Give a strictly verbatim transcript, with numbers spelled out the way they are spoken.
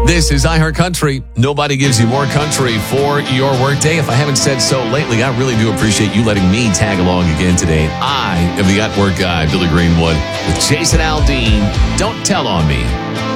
This is iHeartCountry. Nobody gives you more country for your workday. If I haven't said so lately, I really do appreciate you letting me tag along again today. I am the at work guy, Billy Greenwood, with Jason Aldean. Don't tell on me.